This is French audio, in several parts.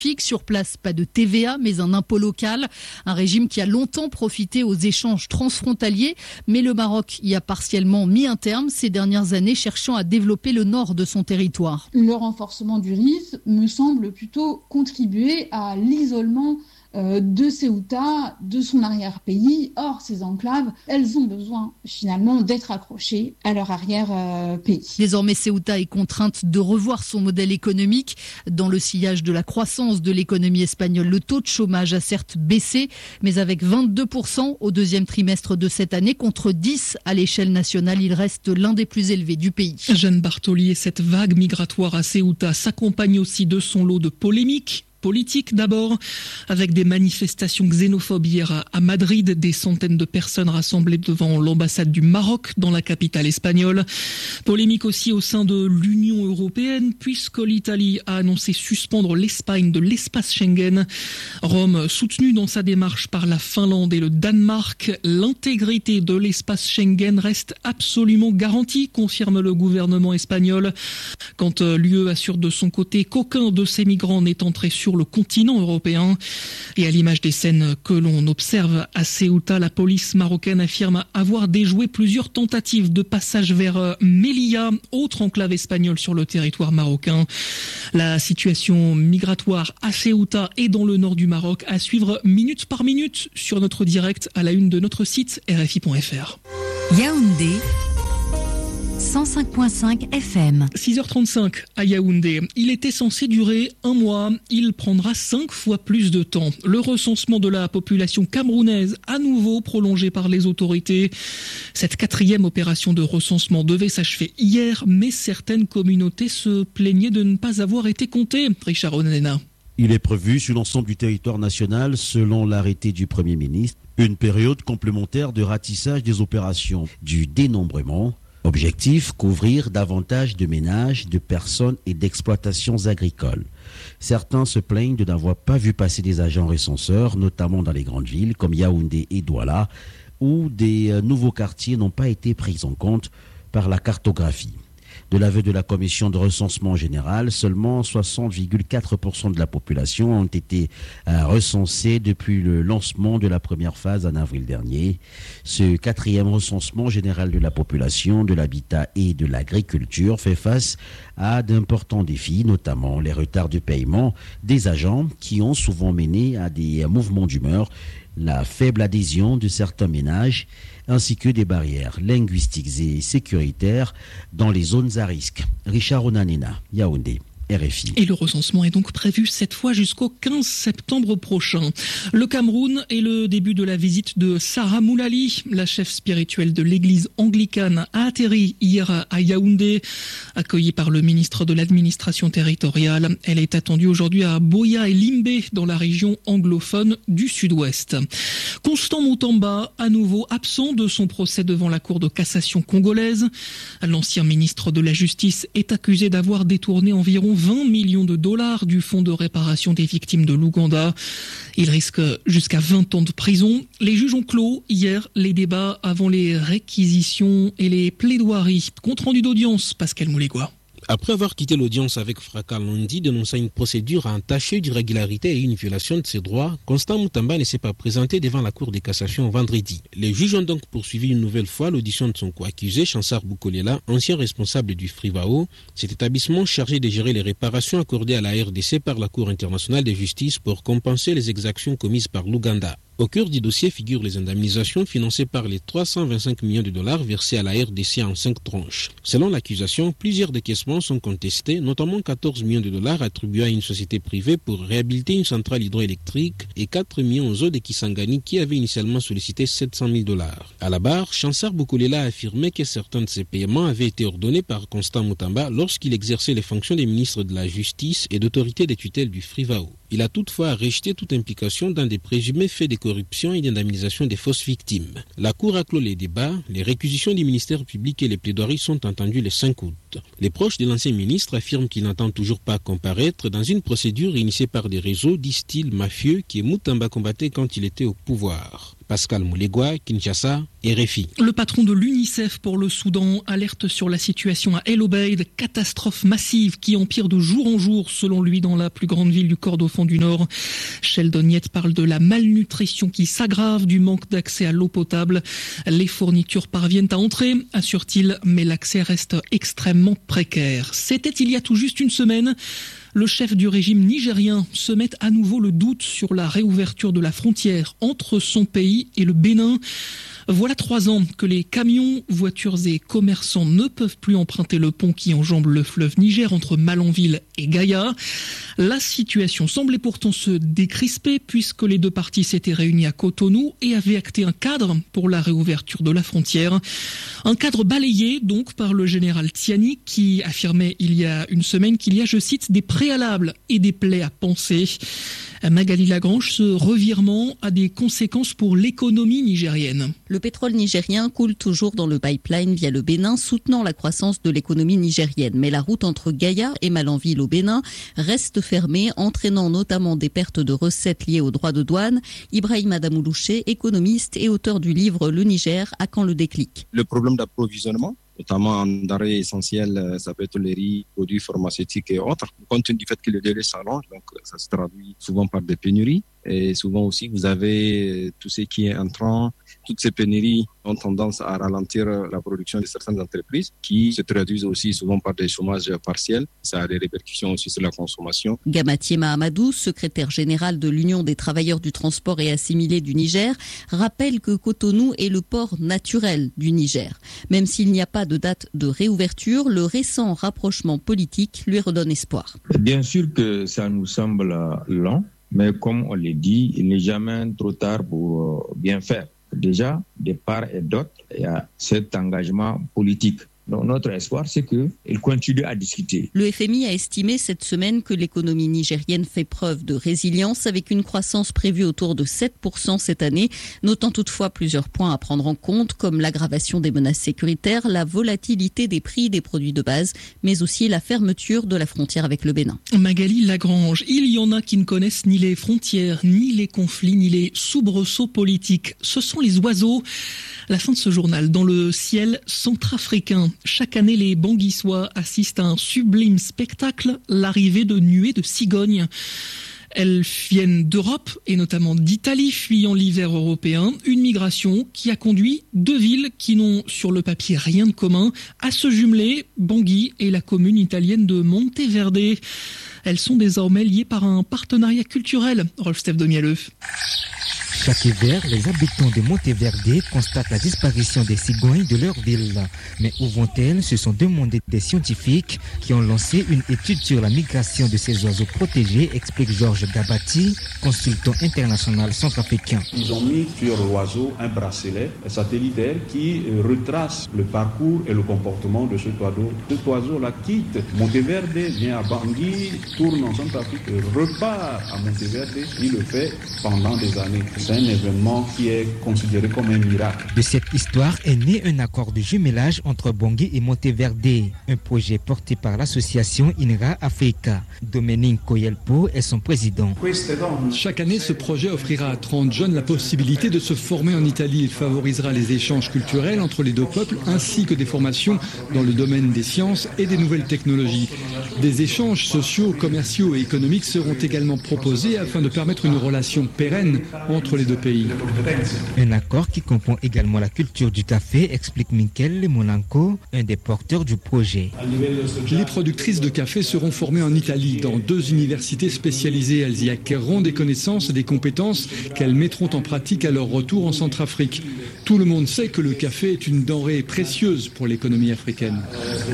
Sur place, pas de TVA, mais un impôt local. Un régime qui a longtemps profité aux échanges transfrontaliers. Mais le Maroc y a partiellement mis un terme ces dernières années, cherchant à développer le nord de son territoire. Le renforcement du RIS me semble plutôt contribuer à l'isolement de Ceuta, de son arrière-pays. Or, ces enclaves, elles ont besoin finalement d'être accrochées à leur arrière-pays. Désormais, Ceuta est contrainte de revoir son modèle économique. Dans le sillage de la croissance de l'économie espagnole, le taux de chômage a certes baissé, mais avec 22% au deuxième trimestre de cette année, contre 10% à l'échelle nationale, il reste l'un des plus élevés du pays. Jeanne Bartoli, cette vague migratoire à Ceuta s'accompagne aussi de son lot de polémiques. Politique d'abord, avec des manifestations xénophobes hier à Madrid, des centaines de personnes rassemblées devant l'ambassade du Maroc dans la capitale espagnole. Polémique aussi au sein de l'Union européenne, puisque l'Italie a annoncé suspendre l'Espagne de l'espace Schengen. Rome, soutenue dans sa démarche par la Finlande et le Danemark, l'intégrité de l'espace Schengen reste absolument garantie, confirme le gouvernement espagnol. Quand l'UE assure de son côté qu'aucun de ces migrants n'est entré sur le continent européen. Et à l'image des scènes que l'on observe à Ceuta, la police marocaine affirme avoir déjoué plusieurs tentatives de passage vers Melilla, autre enclave espagnole sur le territoire marocain. La situation migratoire à Ceuta et dans le nord du Maroc à suivre minute par minute sur notre direct à la une de notre site rfi.fr. Yaoundé 105.5 FM. 6h35 à Yaoundé. Il était censé durer un mois. Il prendra 5 fois plus de temps. Le recensement de la population camerounaise, à nouveau prolongé par les autorités. Cette 4e opération de recensement devait s'achever hier, mais certaines communautés se plaignaient de ne pas avoir été comptées. Richard Onena. Il est prévu sur l'ensemble du territoire national, selon l'arrêté du Premier ministre, une période complémentaire de ratissage des opérations du dénombrement. Objectif, couvrir davantage de ménages, de personnes et d'exploitations agricoles. Certains se plaignent de n'avoir pas vu passer des agents recenseurs, notamment dans les grandes villes comme Yaoundé et Douala, où des nouveaux quartiers n'ont pas été pris en compte par la cartographie. De l'aveu de la commission de recensement général, seulement 60,4% de la population ont été recensés depuis le lancement de la première phase en avril dernier. Ce 4e recensement général de la population, de l'habitat et de l'agriculture fait face à d'importants défis, notamment les retards de paiement des agents qui ont souvent mené à des mouvements d'humeur, la faible adhésion de certains ménages, ainsi que des barrières linguistiques et sécuritaires dans les zones à risque. Richard Onanena, Yaoundé. RFI. Et le recensement est donc prévu cette fois jusqu'au 15 septembre prochain. Le Cameroun et le début de la visite de Sarah Moulali, la chef spirituelle de l'église anglicane, a atterri hier à Yaoundé, accueillie par le ministre de l'administration territoriale. Elle est attendue aujourd'hui à Boya et Limbé, dans la région anglophone du sud-ouest. Constant Moutamba, à nouveau absent de son procès devant la Cour de cassation congolaise. L'ancien ministre de la Justice est accusé d'avoir détourné environ 20 millions de dollars du fonds de réparation des victimes de l'Ouganda. Il risque jusqu'à 20 ans de prison. Les juges ont clos hier les débats avant les réquisitions et les plaidoiries. Compte rendu d'audience, Pascal Moulégois. Après avoir quitté l'audience avec fracas lundi, dénonçant une procédure entachée d'irrégularité et une violation de ses droits, Constant Moutamba ne s'est pas présenté devant la Cour de cassation vendredi. Les juges ont donc poursuivi une nouvelle fois l'audition de son co-accusé, Chansar Boukolela, ancien responsable du Frivao, cet établissement chargé de gérer les réparations accordées à la RDC par la Cour internationale de justice pour compenser les exactions commises par l'Ouganda. Au cœur du dossier figurent les indemnisations financées par les 325 millions de dollars versés à la RDC en 5 tranches. Selon l'accusation, plusieurs décaissements sont contestés, notamment 14 millions de dollars attribués à une société privée pour réhabiliter une centrale hydroélectrique et 4 millions aux eaux de Kisangani qui avaient initialement sollicité 700 000 dollars. À la barre, Chansar Boukolela a affirmé que certains de ces paiements avaient été ordonnés par Constant Moutamba lorsqu'il exerçait les fonctions des ministres de la Justice et d'autorité des tutelles du Frivao. Il a toutefois rejeté toute implication dans des présumés faits de corruption et d'indemnisation des fausses victimes. La Cour a clos les débats, les réquisitions du ministère public et les plaidoiries sont entendues le 5 août. Les proches de l'ancien ministre affirment qu'il n'entend toujours pas comparaître dans une procédure initiée par des réseaux, disent-ils, mafieux que Moutamba combattait quand il était au pouvoir. Pascal Moulegua, Kinshasa, RFI. Le patron de l'UNICEF pour le Soudan alerte sur la situation à El Obeid, catastrophe massive qui empire de jour en jour selon lui dans la plus grande ville du Kordofan du Nord. Sheldon Yett parle de la malnutrition qui s'aggrave, du manque d'accès à l'eau potable. Les fournitures parviennent à entrer, assure-t-il, mais l'accès reste extrêmement précaire. C'était il y a tout juste une semaine. Le chef du régime nigérien se met à nouveau le doute sur la réouverture de la frontière entre son pays et le Bénin. Voilà 3 ans que les camions, voitures et commerçants ne peuvent plus emprunter le pont qui enjambe le fleuve Niger entre Malanville et Gaïa. La situation semblait pourtant se décrisper puisque les 2 parties s'étaient réunies à Cotonou et avaient acté un cadre pour la réouverture de la frontière. Un cadre balayé donc par le général Tiani qui affirmait il y a une semaine qu'il y a, je cite, des préalables et des plaies à penser. Magali Lagrange, ce revirement a des conséquences pour l'économie nigérienne. Le pétrole nigérien coule toujours dans le pipeline via le Bénin, soutenant la croissance de l'économie nigérienne. Mais la route entre Gaïa et Malanville au Bénin reste fermée, entraînant notamment des pertes de recettes liées aux droits de douane. Ibrahima Damoulouché, économiste et auteur du livre Le Niger, à quand le déclic ? Le problème d'approvisionnement, notamment en denrées essentielles, ça peut être les riz, produits pharmaceutiques et autres. Compte tenu du fait que le délai s'allonge, donc ça se traduit souvent par des pénuries. Et souvent aussi, vous avez tout ce qui est entrant. Toutes ces pénuries ont tendance à ralentir la production de certaines entreprises qui se traduisent aussi souvent par des chômages partiels. Ça a des répercussions aussi sur la consommation. Gamatié Mahamadou, secrétaire général de l'Union des travailleurs du transport et assimilés du Niger, rappelle que Cotonou est le port naturel du Niger. Même s'il n'y a pas de date de réouverture, le récent rapprochement politique lui redonne espoir. Bien sûr que ça nous semble lent. Mais comme on l'a dit, il n'est jamais trop tard pour bien faire. Déjà, de part et d'autre, il y a cet engagement politique. Donc notre espoir, c'est qu'il continue à discuter. Le FMI a estimé cette semaine que l'économie nigérienne fait preuve de résilience avec une croissance prévue autour de 7% cette année, notant toutefois plusieurs points à prendre en compte comme l'aggravation des menaces sécuritaires, la volatilité des prix des produits de base, mais aussi la fermeture de la frontière avec le Bénin. Magali Lagrange, il y en a qui ne connaissent ni les frontières, ni les conflits, ni les soubresauts politiques. Ce sont les oiseaux. La fin de ce journal, dans le ciel centrafricain. Chaque année, les Banguissois assistent à un sublime spectacle, l'arrivée de nuées de cigognes. Elles viennent d'Europe et notamment d'Italie, fuyant l'hiver européen. Une migration qui a conduit 2 villes qui n'ont sur le papier rien de commun à se jumeler, Bangui et la commune italienne de Monteverde. Elles sont désormais liées par un partenariat culturel. Rolf-Steph Domielleux. Chaque hiver, les habitants de Monteverde constatent la disparition des cigognes de leur ville. Mais où vont-elles ? Se sont demandé des scientifiques qui ont lancé une étude sur la migration de ces oiseaux protégés, explique Georges Gabati, consultant international centrafricain. Ils ont mis sur l'oiseau un bracelet satellitaire qui retrace le parcours et le comportement de cet oiseau. Cet oiseau-là quitte Monteverde, vient à Bangui, tourne en Centrafrique, repart à Monteverde. Il le fait pendant des années. C'est un événement qui est considéré comme un miracle. De cette histoire est né un accord de jumelage entre Bangui et Monteverde, un projet porté par l'association INRA Africa. Dominique Koyelpo est son président. Chaque année, ce projet offrira à 30 jeunes la possibilité de se former en Italie. Il favorisera les échanges culturels entre les 2 peuples ainsi que des formations dans le domaine des sciences et des nouvelles technologies. Des échanges sociaux, commerciaux et économiques seront également proposés afin de permettre une relation pérenne entre les 2 pays. Un accord qui comprend également la culture du café, explique Michele Monaco, un des porteurs du projet. Les productrices de café seront formées en Italie dans 2 universités spécialisées. Elles y acquerront des connaissances et des compétences qu'elles mettront en pratique à leur retour en Centrafrique. Tout le monde sait que le café est une denrée précieuse pour l'économie africaine.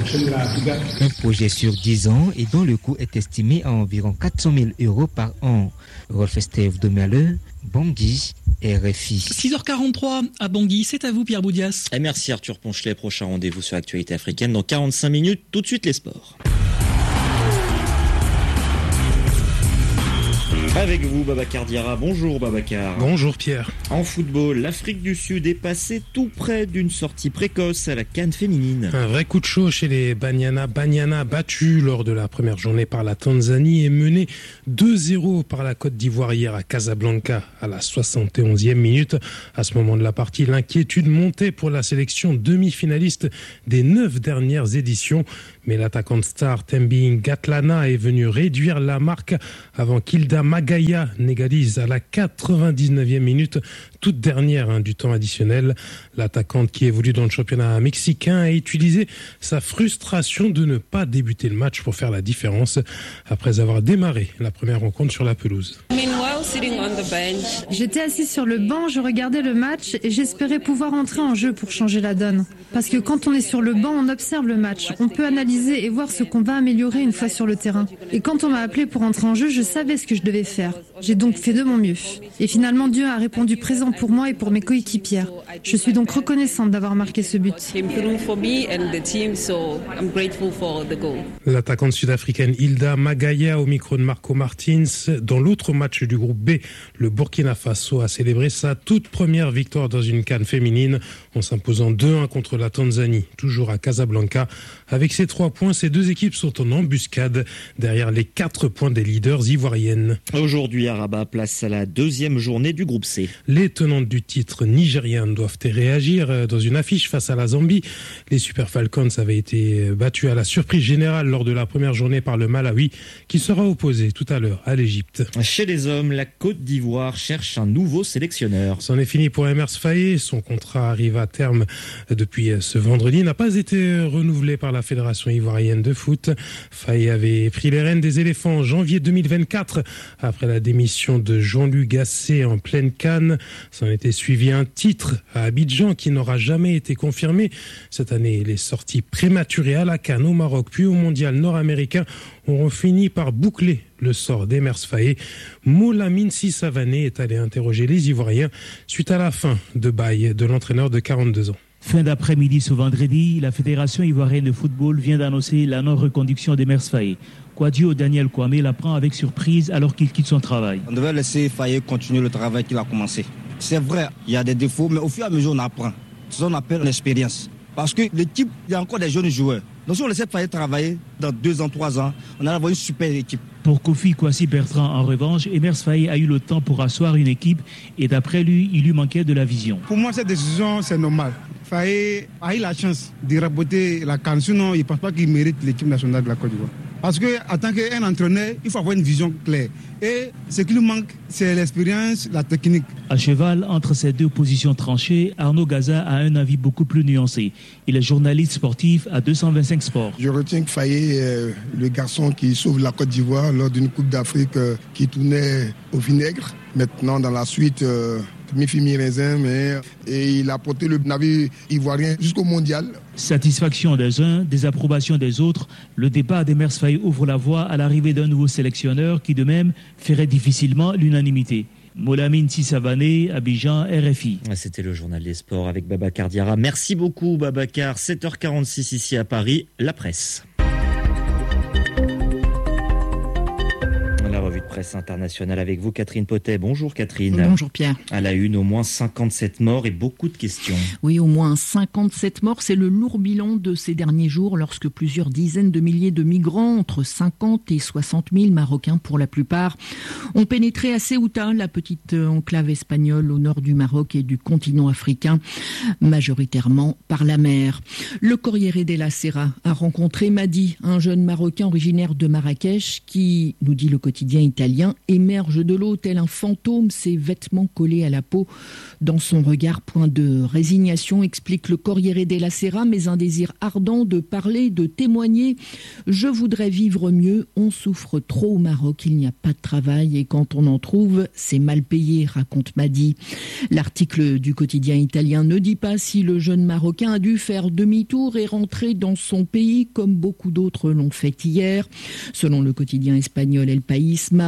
Un projet sur 10 ans et dont le coût est estimé à environ 400 000 € par an. Rolf-Steph Domielleux, Bangui, RFI. 6h43 à Bangui, c'est à vous Pierre Boudias. Et merci Arthur Ponchelet, prochain rendez-vous sur l'actualité africaine dans 45 minutes, tout de suite les sports. Avec vous, Babacar Diarra. Bonjour, Babacar. Bonjour, Pierre. En football, l'Afrique du Sud est passée tout près d'une sortie précoce à la CAN féminine. Un vrai coup de chaud chez les Banyana. Banyana battu lors de la première journée par la Tanzanie et mené 2-0 par la Côte d'Ivoire hier à Casablanca à la 71e minute. À ce moment de la partie, l'inquiétude montait pour la sélection demi-finaliste des 9 dernières éditions. Mais l'attaquante star Tembi Ngatlana est venue réduire la marque avant qu'Hilda Magaya n'égalise à la 99e minute, toute dernière du temps additionnel. L'attaquante qui évolue dans le championnat mexicain a utilisé sa frustration de ne pas débuter le match pour faire la différence après avoir démarré la première rencontre sur la pelouse. J'étais assise sur le banc, je regardais le match et j'espérais pouvoir entrer en jeu pour changer la donne. Parce que quand on est sur le banc, on observe le match, on peut analyser et voir ce qu'on va améliorer une fois sur le terrain. Et quand on m'a appelé pour entrer en jeu, je savais ce que je devais faire. J'ai donc fait de mon mieux. Et finalement, Dieu a répondu présent pour moi et pour mes coéquipières. Je suis donc reconnaissante d'avoir marqué ce but. L'attaquante sud-africaine Hilda Magaya au micro de Marco Martins. Dans l'autre match du groupe B, le Burkina Faso a célébré sa toute première victoire dans une CAN féminine en s'imposant 2-1 contre la Tanzanie, toujours à Casablanca. Avec ces 3 points, ces deux équipes sont en embuscade derrière les 4 points des leaders ivoiriennes. Aujourd'hui à Rabat, place à la 2e journée du groupe C. Les tenantes du titre nigériennes doivent réagir dans une affiche face à la Zambie. Les Super Falcons avaient été battus à la surprise générale lors de la première journée par le Malawi, qui sera opposé tout à l'heure à l'Égypte. Chez les hommes, la Côte d'Ivoire cherche un nouveau sélectionneur. C'en est fini pour Emers Faé. Son contrat arrive à terme depuis ce vendredi. Il n'a pas été renouvelé par la Fédération ivoirienne de foot. Faé avait pris les rênes des éléphants en janvier 2024 après la démission de Jean-Luc Gasset en pleine CAN. S'en était suivi un titre à Abidjan qui n'aura jamais été confirmé. Cette année, les sorties prématurées à la CAN au Maroc puis au mondial nord-américain auront fini par boucler le sort d'Emers Faé. Molamine Sissavané est allé interroger les Ivoiriens suite à la fin de bail de l'entraîneur de 42 ans. Fin d'après-midi ce vendredi, la Fédération ivoirienne de football vient d'annoncer la non-reconduction d'Emers Faé. Kouadio Daniel Kwame la prend avec surprise alors qu'il quitte son travail. On devait laisser Faé continuer le travail qu'il a commencé. C'est vrai, il y a des défauts, mais au fur et à mesure on apprend. C'est ce qu'on appelle l'expérience. Parce que l'équipe, il y a encore des jeunes joueurs. Donc si on laissait Faé travailler dans 2 ans, 3 ans, on allait avoir une super équipe. Pour Kofi Kwasi Bertrand, en revanche, Emers Faé a eu le temps pour asseoir une équipe et d'après lui, il lui manquait de la vision. Pour moi, cette décision, c'est normal. Faé a eu la chance de raboter la CAN, sinon il ne pense pas qu'il mérite l'équipe nationale de la Côte d'Ivoire. Parce qu'en tant qu'entraîneur, il faut avoir une vision claire. Et ce qui lui manque, c'est l'expérience, la technique. À cheval entre ces deux positions tranchées, Arnaud Gaza a un avis beaucoup plus nuancé. Il est journaliste sportif à 225 Sports. Je retiens que Faé est le garçon qui sauve la Côte d'Ivoire lors d'une Coupe d'Afrique qui tournait au vinaigre. Maintenant, dans la suite, mi-raisin, et il a porté le navire ivoirien jusqu'au mondial. Satisfaction des uns, désapprobation des autres, le départ d'Emers Faé ouvre la voie à l'arrivée d'un nouveau sélectionneur qui de même ferait difficilement l'unanimité. Molamine Sissavané, Abidjan, RFI. C'était le journal des sports avec Babacar Diarra. Merci beaucoup Babacar. 7h46 ici à Paris, la presse. La revue de presse internationale avec vous, Catherine Potet. Bonjour Catherine. Bonjour Pierre. À la une, au moins 57 morts et beaucoup de questions. Oui, au moins 57 morts. C'est le lourd bilan de ces derniers jours lorsque plusieurs dizaines de milliers de migrants, entre 50 et 60 000 Marocains pour la plupart, ont pénétré à Ceuta, la petite enclave espagnole au nord du Maroc et du continent africain, majoritairement par la mer. Le Corriere della Sera a rencontré Madi, un jeune Marocain originaire de Marrakech qui, nous dit le quotidien italien, émerge de l'eau tel un fantôme, ses vêtements collés à la peau. Dans son regard, point de résignation, explique le Corriere della Sera, mais un désir ardent de parler, de témoigner. Je voudrais vivre mieux, on souffre trop au Maroc, il n'y a pas de travail et quand on en trouve, c'est mal payé, raconte Madi. L'article du quotidien italien ne dit pas si le jeune Marocain a dû faire demi-tour et rentrer dans son pays comme beaucoup d'autres l'ont fait hier. Selon le quotidien espagnol El País, Maroc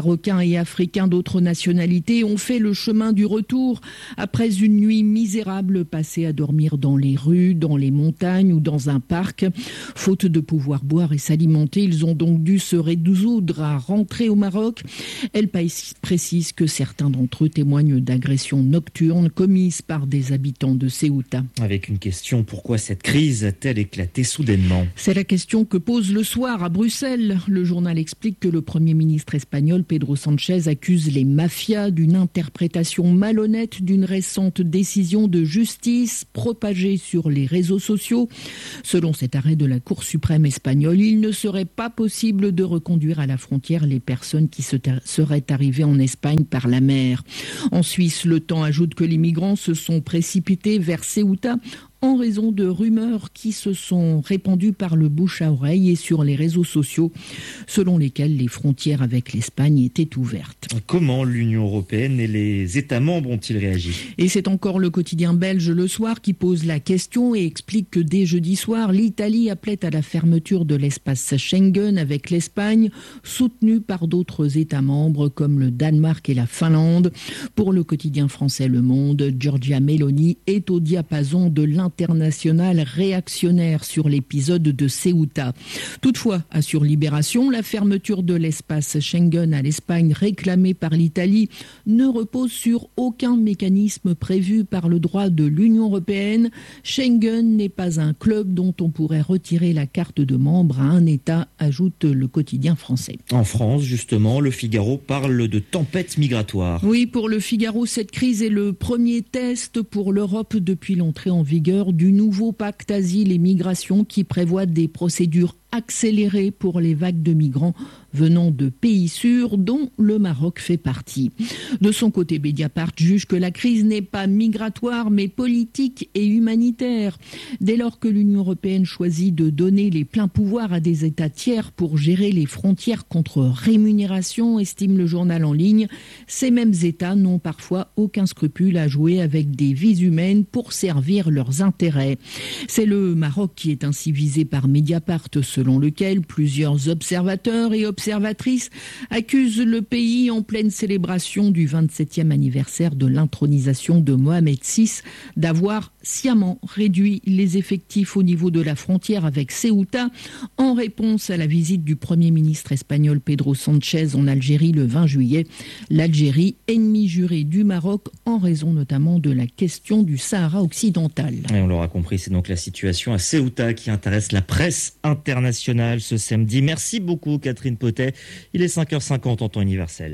Marocains et Africains d'autres nationalités ont fait le chemin du retour après une nuit misérable passée à dormir dans les rues, dans les montagnes ou dans un parc. Faute de pouvoir boire et s'alimenter, ils ont donc dû se résoudre à rentrer au Maroc. Elle précise que certains d'entre eux témoignent d'agressions nocturnes commises par des habitants de Ceuta. Avec une question, pourquoi cette crise a-t-elle éclaté soudainement ? C'est la question que pose Le Soir à Bruxelles. Le journal explique que le Premier ministre espagnol Pedro Sánchez accuse les mafias d'une interprétation malhonnête d'une récente décision de justice propagée sur les réseaux sociaux. Selon cet arrêt de la Cour suprême espagnole, il ne serait pas possible de reconduire à la frontière les personnes qui seraient arrivées en Espagne par la mer. En Suisse, Le Temps ajoute que les migrants se sont précipités vers Ceuta en raison de rumeurs qui se sont répandues par le bouche à oreille et sur les réseaux sociaux, selon lesquelles les frontières avec l'Espagne étaient ouvertes. Comment l'Union européenne et les États membres ont-ils réagi ? Et c'est encore le quotidien belge Le Soir qui pose la question et explique que dès jeudi soir, l'Italie appelait à la fermeture de l'espace Schengen avec l'Espagne, soutenue par d'autres États membres comme le Danemark et la Finlande. Pour le quotidien français Le Monde, Giorgia Meloni est au diapason de international réactionnaire sur l'épisode de Ceuta. Toutefois, assure Libération, la fermeture de l'espace Schengen à l'Espagne réclamée par l'Italie ne repose sur aucun mécanisme prévu par le droit de l'Union européenne. Schengen n'est pas un club dont on pourrait retirer la carte de membre à un État, ajoute le quotidien français. En France, justement, Le Figaro parle de tempête migratoire. Oui, pour Le Figaro, cette crise est le premier test pour l'Europe depuis l'entrée en vigueur du nouveau pacte asile et migration qui prévoit des procédures accélérées pour les vagues de migrants venant de pays sûrs dont le Maroc fait partie. De son côté, Mediapart juge que la crise n'est pas migratoire mais politique et humanitaire. Dès lors que l'Union européenne choisit de donner les pleins pouvoirs à des États tiers pour gérer les frontières contre rémunération, estime le journal en ligne, ces mêmes États n'ont parfois aucun scrupule à jouer avec des vies humaines pour servir leurs intérêts. C'est le Maroc qui est ainsi visé par Mediapart, selon lequel plusieurs observateurs et observatrices accusent le pays en pleine célébration du 27e anniversaire de l'intronisation de Mohamed VI d'avoir sciemment réduit les effectifs au niveau de la frontière avec Ceuta en réponse à la visite du Premier ministre espagnol Pedro Sánchez en Algérie le 20 juillet. L'Algérie, ennemi juré du Maroc en raison notamment de la question du Sahara occidental. Et on l'aura compris, c'est donc la situation à Ceuta qui intéresse la presse internationale ce samedi. Merci beaucoup Catherine Potet. Il est 5h50 en temps universel.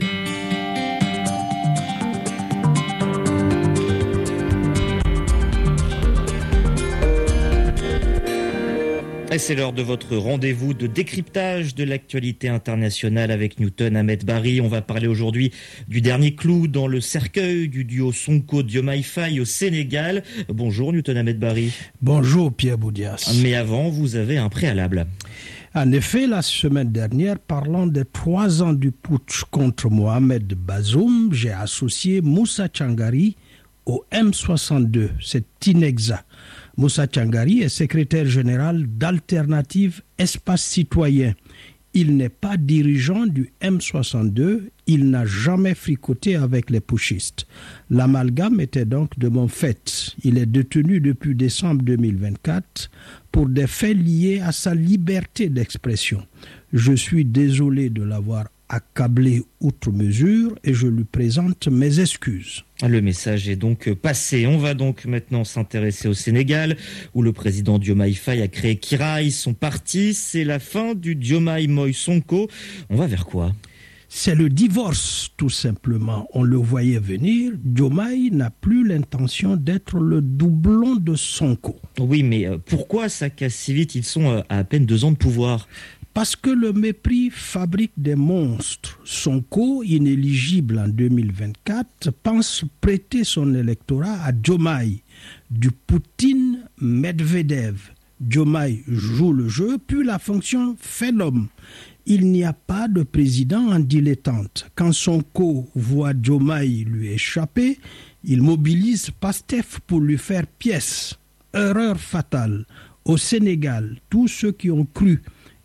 Et c'est l'heure de votre rendez-vous de décryptage de l'actualité internationale avec Newton Ahmed Barry. On va parler aujourd'hui du dernier clou dans le cercueil du duo Sonko-Diomaye Faye au Sénégal. Bonjour Newton Ahmed Barry. Bonjour Pierre Boudias. Mais avant, vous avez un préalable. En effet, la semaine dernière, parlant des 3 ans du putsch contre Mohamed Bazoum, j'ai associé Moussa Tchangari au M62. C'est inexact. Moussa Tchangari est secrétaire général d'Alternative Espace Citoyen. Il n'est pas dirigeant du M62, il n'a jamais fricoté avec les putschistes. L'amalgame était donc de mon fait. Il est détenu depuis décembre 2024 pour des faits liés à sa liberté d'expression. Je suis désolé de l'avoir accablé outre mesure et je lui présente mes excuses. Le message est donc passé. On va donc maintenant s'intéresser au Sénégal où le président Diomaye Faye a créé Kiraay, son parti. C'est la fin du Diomaye Moïse Sonko. On va vers quoi ? C'est le divorce, tout simplement. On le voyait venir. Diomaye n'a plus l'intention d'être le doublon de Sonko. Oui, mais pourquoi ça casse si vite ? Ils sont à peine 2 ans de pouvoir. Parce que le mépris fabrique des monstres. Sonko, inéligible en 2024, pense prêter son électorat à Diomaye. Du Poutine Medvedev. Diomaye joue le jeu, puis la fonction fait l'homme. Il n'y a pas de président en dilettante. Quand Sonko voit Diomaye lui échapper, il mobilise Pastef pour lui faire pièce. Erreur fatale. Au Sénégal, tous ceux qui ont cru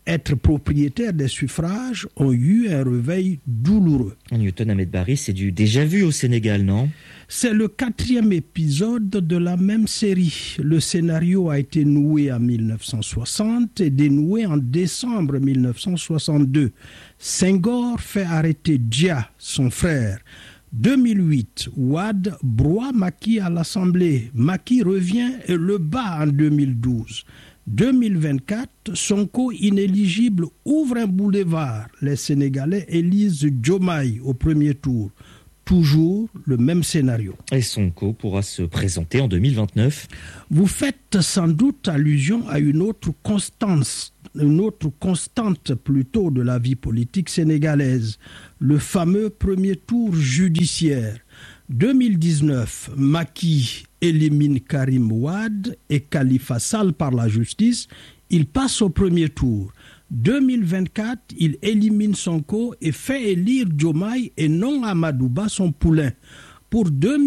être propriétaires des suffrages ont eu un réveil douloureux. Newton Ahmed Barry, c'est du déjà vu au Sénégal, non ? C'est le 4e épisode de la même série. Le scénario a été noué en 1960 et dénoué en décembre 1962. Senghor fait arrêter Dia, son frère. 2008, Wade broie Macky à l'Assemblée. Macky revient et le bat en 2012. 2024, Sonko inéligible ouvre un boulevard. Les Sénégalais élisent Diomaye au premier tour. Toujours le même scénario. Et Sonko pourra se présenter en 2029. Vous faites sans doute allusion à une autre constante plutôt de la vie politique sénégalaise, le fameux premier tour judiciaire. 2019, Macky élimine Karim Wade et Khalifa Sall par la justice. Il passe au premier tour. 2024, il élimine Sonko et fait élire Diomaye et non Amadouba, son poulain. Pour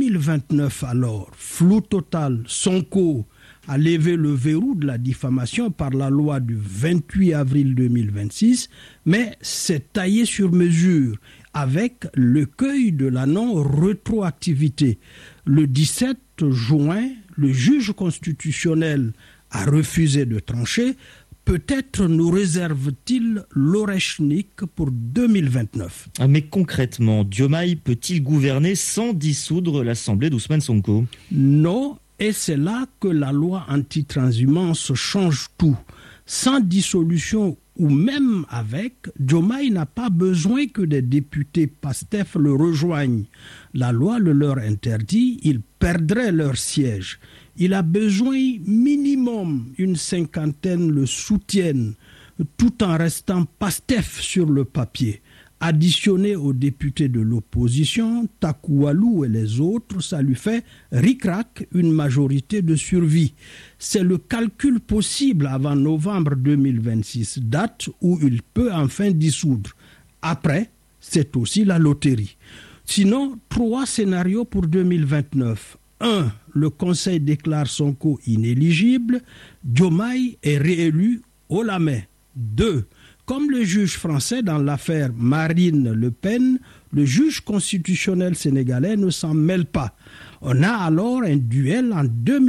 2029 alors, flou total, Sonko a levé le verrou de la diffamation par la loi du 28 avril 2026, mais c'est taillé sur mesure avec l'écueil de la non-rétroactivité. Le 17 juin, le juge constitutionnel a refusé de trancher. Peut-être nous réserve-t-il l'Orechnik pour 2029. Mais concrètement, Diomaye peut-il gouverner sans dissoudre l'Assemblée d'Ousmane Sonko ? Non, et c'est là que la loi anti-transhumance change tout. Sans dissolution ou même avec, Diomaye n'a pas besoin que des députés PASTEF le rejoignent. La loi le leur interdit, ils perdraient leur siège. Il a besoin minimum une cinquantaine le soutiennent, tout en restant PASTEF sur le papier. Additionné aux députés de l'opposition, Takoualou et les autres, ça lui fait ric-rac une majorité de survie. C'est le calcul possible avant novembre 2026, date où il peut enfin dissoudre. Après, c'est aussi la loterie. Sinon, 3 scénarios pour 2029. 1. Le Conseil déclare Sonko inéligible. Diomaye est réélu haut la main. 2. Comme le juge français dans l'affaire Marine Le Pen, le juge constitutionnel sénégalais ne s'en mêle pas. On a alors un duel en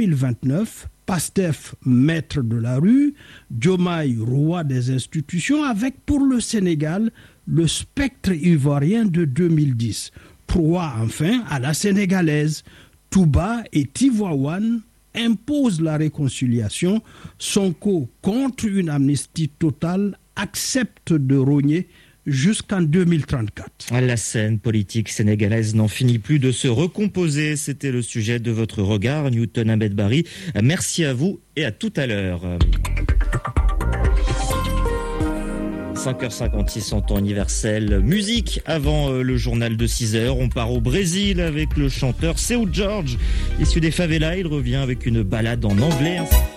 2029, PASTEF maître de la rue, Diomaye roi des institutions, avec pour le Sénégal le spectre ivoirien de 2010. 3 enfin à la sénégalaise. Touba et Tivaouane imposent la réconciliation. Sonko, contre une amnistie totale, accepte de rogner jusqu'en 2034. La scène politique sénégalaise n'en finit plus de se recomposer. C'était le sujet de votre regard, Newton Ahmed Barry. Merci à vous et à tout à l'heure. 5h56 en temps universel. Musique avant le journal de 6h. On part au Brésil avec le chanteur Seu Jorge. Issu des favelas, il revient avec une balade en anglais.